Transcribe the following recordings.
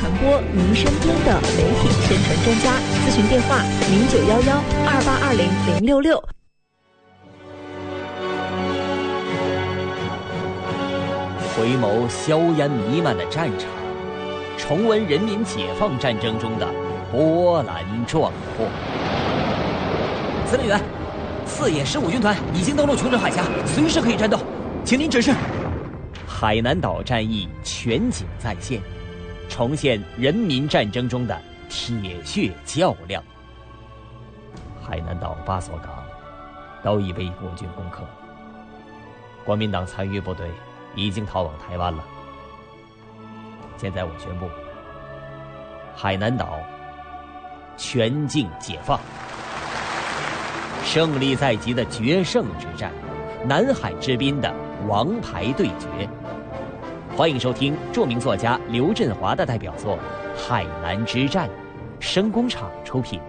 传播您身边的媒体宣传专家。咨询电话0911282066。 回眸硝烟弥漫的战场，重温人民解放战争中的波澜壮阔。司令员，四野15军团已经登陆琼州海峡，随时可以战斗，请您指示。海南岛战役全景再现，重现人民战争中的铁血较量。海南岛8所港都已被国军攻克，国民党残余部队已经逃往台湾了。现在我宣布，海南岛全境解放，胜利在即的决胜之战，南海之滨的王牌对决。欢迎收听著名作家刘振华的代表作《海南之战》，声工厂出品。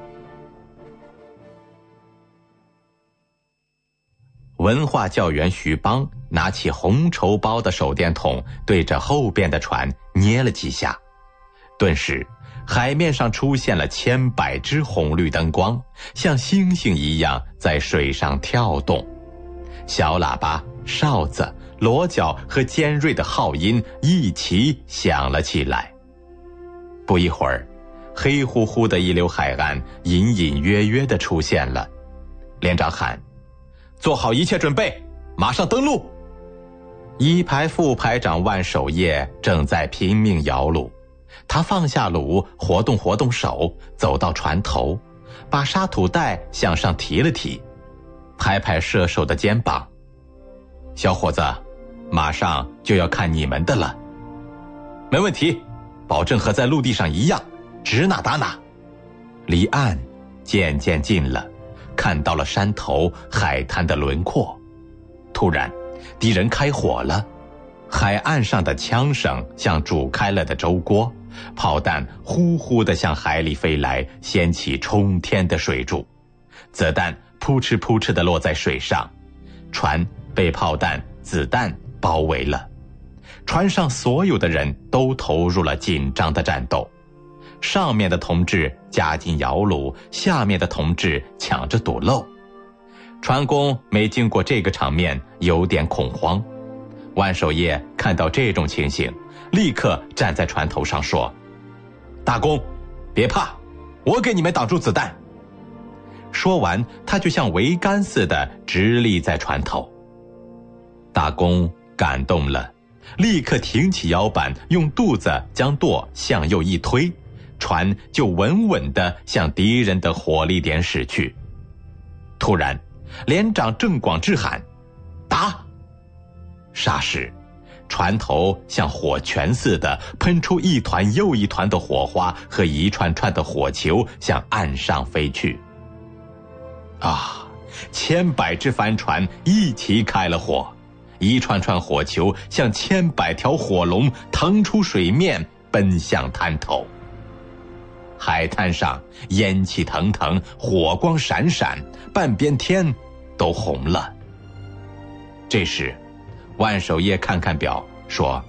文化教员徐邦拿起红绸包的手电筒，对着后边的船捏了几下，顿时海面上出现了千百只红绿灯光，像星星一样在水上跳动。小喇叭、哨子、锣角和尖锐的号音一起响了起来。不一会儿，黑乎乎的一溜海岸隐隐约约地出现了。连长喊：做好一切准备，马上登陆。一排副排长万守业正在拼命摇橹，他放下橹，活动活动手，走到船头，把沙土袋向上提了提，拍拍射手的肩膀：小伙子，马上就要看你们的了。没问题，保证和在陆地上一样，指哪打哪。离岸渐渐近了，看到了山头海滩的轮廓。突然敌人开火了，海岸上的枪声像煮开了的粥锅，炮弹呼呼地向海里飞来，掀起冲天的水柱，子弹扑哧扑哧地落在水上，船被炮弹子弹包围了。船上所有的人都投入了紧张的战斗，上面的同志加紧摇橹，下面的同志抢着堵漏。船工没经过这个场面，有点恐慌。万守业看到这种情形，立刻站在船头上说：大公，别怕，我给你们挡住子弹。说完，他就像桅杆似的直立在船头。大公感动了，立刻挺起腰板，用肚子将舵向右一推，船就稳稳地向敌人的火力点驶去。突然，连长郑广志喊：打！霎时，船头像火拳似的喷出一团又一团的火花和一串串的火球，向岸上飞去。啊，千百只帆船一起开了火，一串串火球像千百条火龙腾出水面，奔向滩头。海滩上烟气腾腾，火光闪闪，半边天都红了。这时万守业看看表说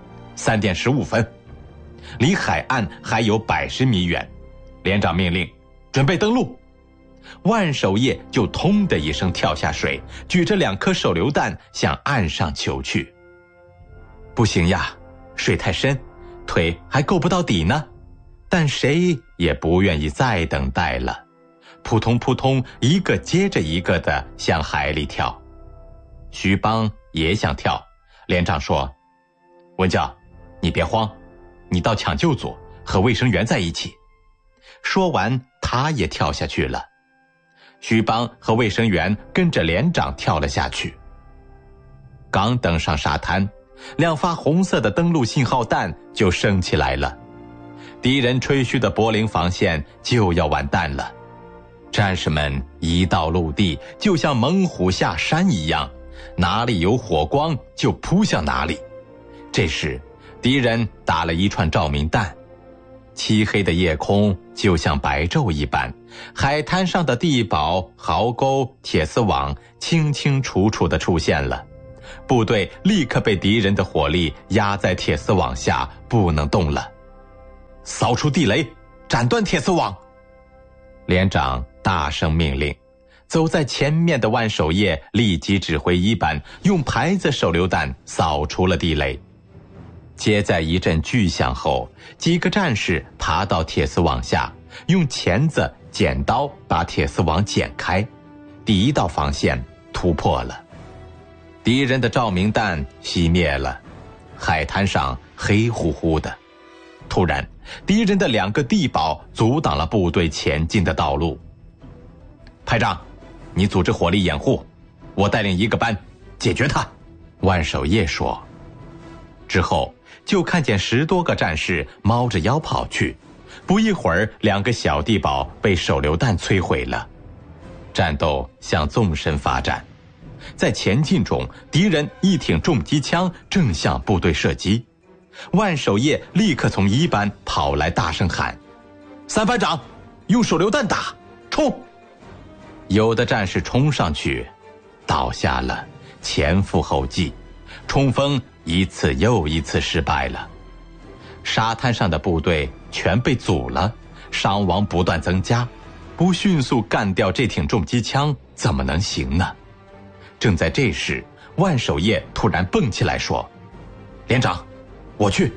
：3点15分，离海岸还有110米远。连长命令准备登陆。万守业就通的一声跳下水，举着2颗手榴弹向岸上求去。不行呀，水太深，腿还够不到底呢。但谁也不愿意再等待了，扑通扑通，一个接着一个的向海里跳。徐邦也想跳，连长说：文教，你别慌，你到抢救组和卫生员在一起。说完，他也跳下去了。徐邦和卫生员跟着连长跳了下去。刚登上沙滩，2发红色的登陆信号弹就升起来了。敌人吹嘘的柏林防线就要完蛋了。战士们一到陆地，就像猛虎下山一样，哪里有火光就扑向哪里。这时敌人打了一串照明弹，漆黑的夜空就像白昼一般，海滩上的地堡、壕沟、铁丝网清清楚楚地出现了。部队立刻被敌人的火力压在铁丝网下，不能动了。 扫除地雷，斩断铁丝网。连长大声命令，走在前面的万守业立即指挥一班用牌子手榴弹扫除了地雷。接在一阵巨响后，几个战士爬到铁丝网下，用钳子、剪刀把铁丝网剪开，第一道防线突破了。敌人的照明弹熄灭了，海滩上黑乎乎的。突然，敌人的2个地堡阻挡了部队前进的道路。排长，你组织火力掩护，我带领1个班解决他。万守业说。之后就看见10多个战士猫着腰跑去，不一会儿2个小地堡被手榴弹摧毁了。战斗向纵深发展，在前进中，敌人一挺重机枪正向部队射击。万守业立刻从一班跑来，大声喊：“3班长，用手榴弹打，冲！”有的战士冲上去，倒下了，前赴后继，冲锋一次又一次失败了。沙滩上的部队全被阻了，伤亡不断增加，不迅速干掉这挺重机枪怎么能行呢？正在这时，万守业突然蹦起来说：“连长，我去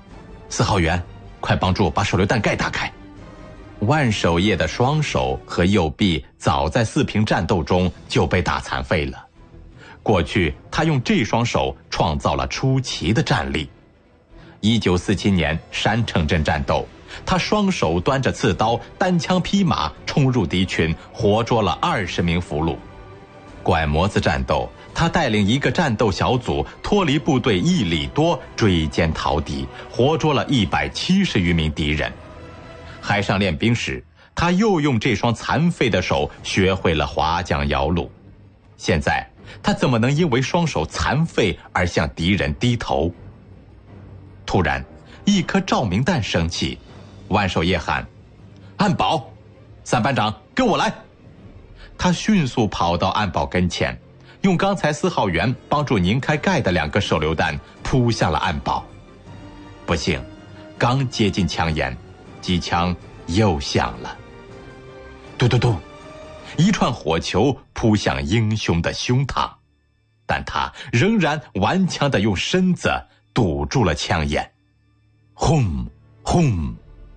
！4号员，快帮助把手榴弹盖打开！”万守业的双手和右臂早在4平战斗中就被打残废了。过去他用这双手创造了出奇的战力。1947年山城镇战斗，他双手端着刺刀，单枪匹马冲入敌群，活捉了20名俘虏。拐模子战斗，他带领1个战斗小组脱离部队1里多，追歼逃敌，活捉了170余名敌人。海上练兵时，他又用这双残废的手学会了划桨摇橹。现在他怎么能因为双手残废而向敌人低头？突然1颗照明弹升起，万守业喊：“暗堡！3班长跟我来！”他迅速跑到暗堡跟前，用刚才4号员帮助拧开盖的2个手榴弹扑向了暗堡。不幸，刚接近枪眼，机枪又响了，嘟嘟嘟，一串火球扑向英雄的胸膛，但他仍然顽强地用身子堵住了枪眼。轰轰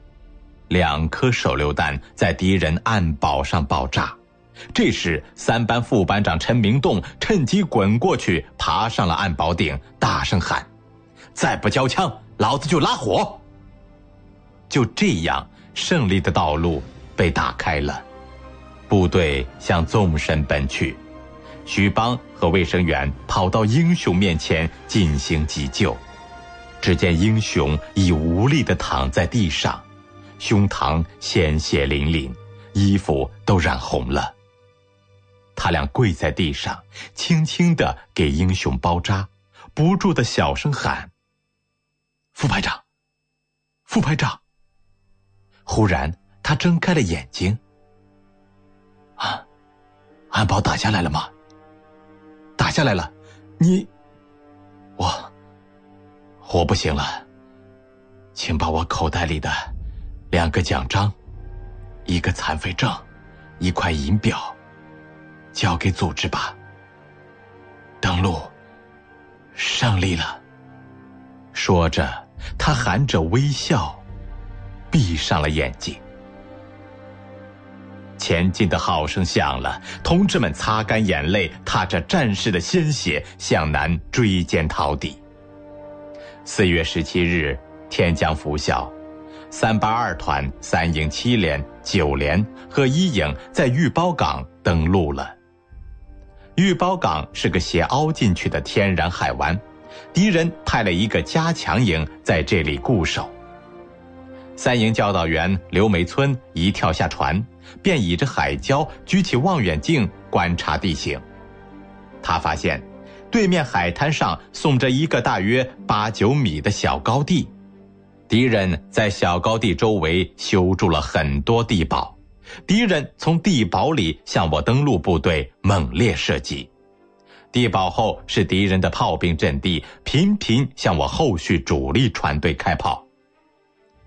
，2颗手榴弹在敌人暗堡上爆炸。这时3班副班长陈明栋趁机滚过去，爬上了暗堡顶，大声喊：“再不交枪，老子就拉火！”就这样，胜利的道路被打开了。部队向纵深奔去，徐邦和卫生员跑到英雄面前进行急救。只见英雄已无力地躺在地上，胸膛鲜血淋淋，衣服都染红了。他俩跪在地上，轻轻地给英雄包扎，不住地小声喊：“副排长，副排长！”忽然他睁开了眼睛。暗堡打下来了吗？打下来了。我不行了，请把我口袋里的2个奖章、1个残废证、1块银表交给组织吧。登陆胜利了。说着，他含着微笑闭上了眼睛。前进的号声响了，同志们擦干眼泪，踏着战士的鲜血向南追歼逃敌。4月17日，天将拂晓，382团3营7连、9连和1营在玉包港登陆了。玉包港是个斜凹进去的天然海湾，敌人派了1个加强营在这里固守。3营教导员刘梅村一跳下船，便倚着海礁，举起望远镜观察地形。他发现对面海滩上耸着一个大约8、9米的小高地，敌人在小高地周围修筑了很多地堡，敌人从地堡里向我登陆部队猛烈射击。地堡后是敌人的炮兵阵地，频频向我后续主力船队开炮。